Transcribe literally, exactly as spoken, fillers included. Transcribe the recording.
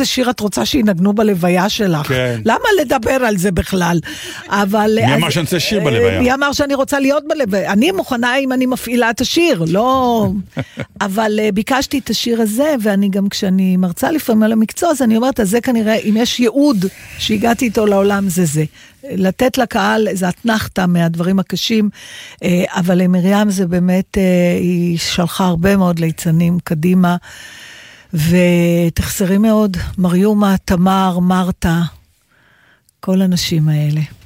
איזה שיר את רוצה שינגנו בלוויה שלך? כן. למה לדבר על זה בכלל? אבל... מי אמר שאני רוצה שיר בלוויה? מי אמר שאני רוצה להיות בלוויה? אני מוכנה אם אני מפעילה את השיר, לא... אבל ביקשתי את השיר הזה, ואני גם כשאני מרצה לפעמים על המקצוע, אז אני אומרת, אז זה כנראה, אם יש ייעוד שהגעתי איתו לעולם, זה זה. לתת לקהל איזו התנחתה מהדברים הקשים, אבל מרים זה באמת, היא שלחה הרבה מאוד ליצנים קדימה, ותחסרי מאוד, מריומה, תמר, מרתה, כל הנשים האלה.